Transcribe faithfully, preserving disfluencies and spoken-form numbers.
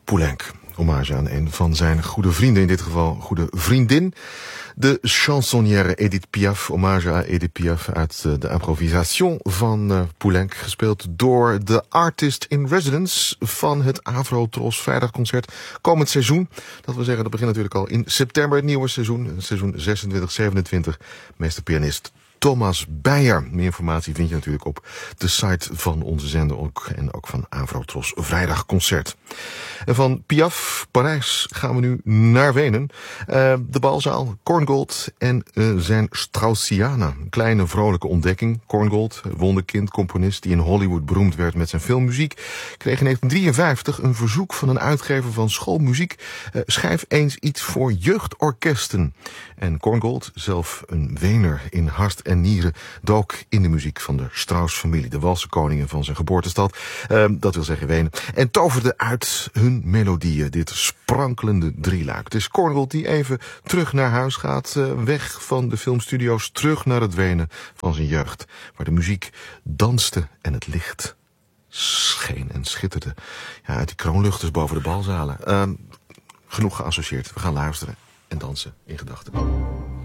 Poulenc. Hommage aan een van zijn goede vrienden, in dit geval goede vriendin. De chansonnière Edith Piaf, hommage aan Edith Piaf uit de improvisation van uh, Poulenc. Gespeeld door de artist in residence van het Afro-Tros Vrijdagconcert komend seizoen. Dat wil zeggen, dat begint natuurlijk al in september, het nieuwe seizoen. Seizoen zesentwintig zevenentwintig. Meesterpianist Thomas Beyer. Meer informatie vind je natuurlijk op de site van onze zender ook, en ook van Afro-Tros Vrijdagconcert. En van Piaf, Parijs, gaan we nu naar Wenen. Uh, de balzaal, Korngold en uh, zijn Straussiana. Een kleine vrolijke ontdekking. Korngold, wonderkind, componist die in Hollywood beroemd werd met zijn filmmuziek, kreeg in negentien drieënvijftig een verzoek van een uitgever van schoolmuziek. Uh, schrijf eens iets voor jeugdorkesten. En Korngold, zelf een Wener in hart en nieren, dook in de muziek van de Strauss-familie, de walsenkoningen van zijn geboortestad, uh, dat wil zeggen Wenen, en toverde uit hun melodieën dit sprankelende drieluik. Het is Korngold die even terug naar huis gaat, uh, weg van de filmstudio's, terug naar het Wenen van zijn jeugd, waar de muziek danste en het licht scheen en schitterde. Ja, uit die kroonluchters boven de balzalen. Uh, genoeg geassocieerd. We gaan luisteren en dansen in gedachten.